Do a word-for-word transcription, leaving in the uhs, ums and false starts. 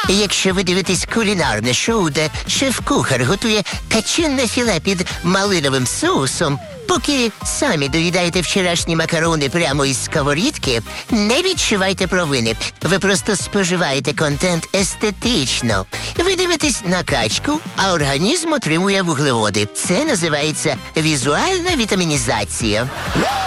Якщо ви дивитесь кулінарне шоу, де шеф-кухар готує печінне філе під малиновим соусом, поки самі доїдаєте вчорашні макарони прямо із сковорідки, не відчувайте провини. Ви просто споживаєте контент естетично. Ви дивитесь на качку, а організм отримує вуглеводи. Це називається візуальна вітамінізація.